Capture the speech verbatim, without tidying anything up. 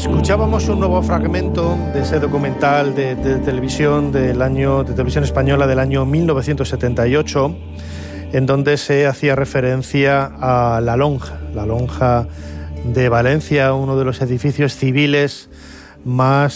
Escuchábamos un nuevo fragmento de ese documental de, de televisión del año de televisión española del año mil novecientos setenta y ocho, en donde se hacía referencia a la Lonja, la Lonja de Valencia, uno de los edificios civiles más